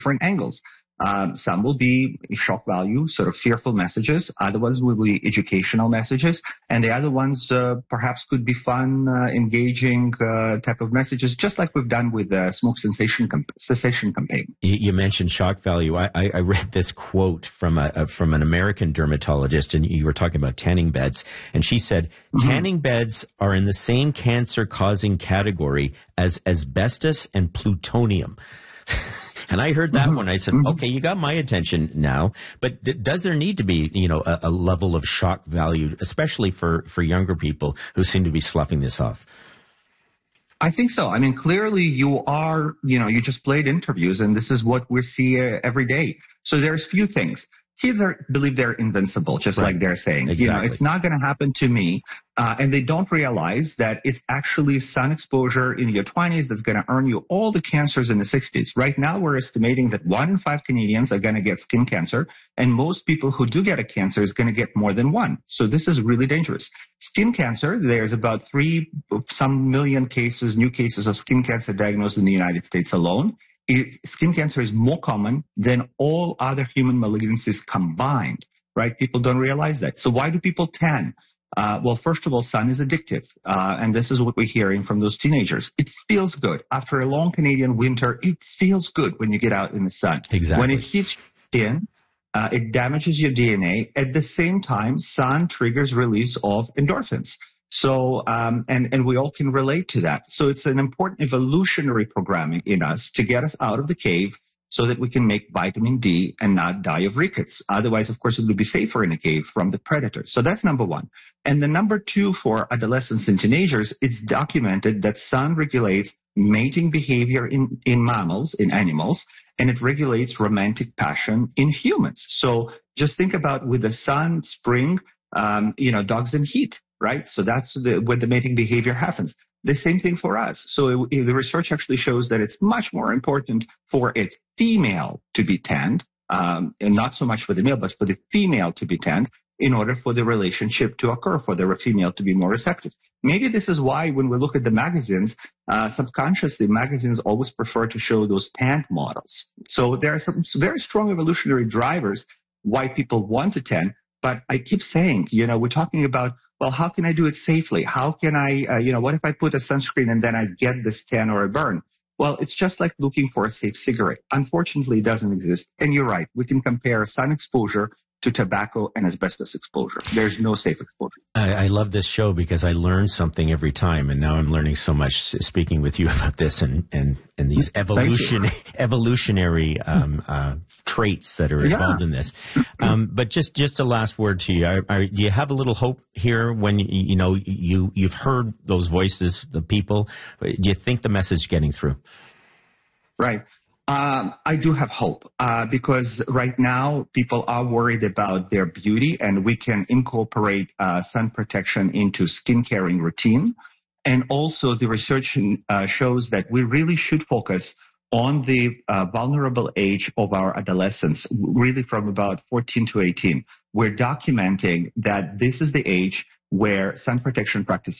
different angles. Some will be shock value, sort of fearful messages. Other ones will be educational messages. And the other ones perhaps could be fun, engaging type of messages, just like we've done with the smoke cessation campaign. You mentioned shock value. I read this quote from an American dermatologist, and you were talking about tanning beds. And she said, tanning beds are in the same cancer-causing category as asbestos and plutonium. And I heard that one. I said, okay, you got my attention now. But does there need to be, a level of shock value, especially for younger people who seem to be sloughing this off? I think so. I mean, clearly you are, you just played interviews, and this is what we see every day. So there's few things. Kids believe they're invincible, just like they're saying. Exactly. It's not going to happen to me. And they don't realize that it's actually sun exposure in your 20s that's going to earn you all the cancers in the 60s. Right now, we're estimating that 1 in 5 Canadians are going to get skin cancer. And most people who do get a cancer is going to get more than one. So this is really dangerous. Skin cancer, there's about 3 million cases, new cases of skin cancer diagnosed in the United States alone. Skin cancer is more common than all other human malignancies combined, right? People don't realize that. So why do people tan? Well, first of all, sun is addictive. And this is what we're hearing from those teenagers. It feels good. After a long Canadian winter, it feels good when you get out in the sun. Exactly. When it hits your skin, it damages your DNA. At the same time, sun triggers release of endorphins. So, and we all can relate to that. So it's an important evolutionary programming in us to get us out of the cave so that we can make vitamin D and not die of rickets. Otherwise, of course, it would be safer in a cave from the predators. So that's number one. And the number two for adolescents and teenagers, it's documented that sun regulates mating behavior in mammals, in animals, and it regulates romantic passion in humans. So just think about with the sun, spring, dogs in heat. Right? So that's when the mating behavior happens. The same thing for us. So the research actually shows that it's much more important for a female to be tanned, and not so much for the male, but for the female to be tanned in order for the relationship to occur, for the female to be more receptive. Maybe this is why when we look at the magazines, subconsciously magazines always prefer to show those tanned models. So there are some very strong evolutionary drivers why people want to tan. But I keep saying, we're talking about, well, how can I do it safely? How can I, what if I put a sunscreen and then I get this tan or a burn? Well, it's just like looking for a safe cigarette. Unfortunately, it doesn't exist. And you're right. We can compare sun exposure to tobacco and asbestos exposure. There's no safe exposure. I love this show because I learn something every time, and now I'm learning so much speaking with you about this and these evolutionary traits that are involved in this. But just a last word to you. Do you have a little hope here when you've heard those voices, the people? Do you think the message is getting through? Right. I do have hope because right now people are worried about their beauty, and we can incorporate sun protection into skin caring routine. And also the research shows that we really should focus on the vulnerable age of our adolescents, really from about 14 to 18. We're documenting that this is the age where sun protection practices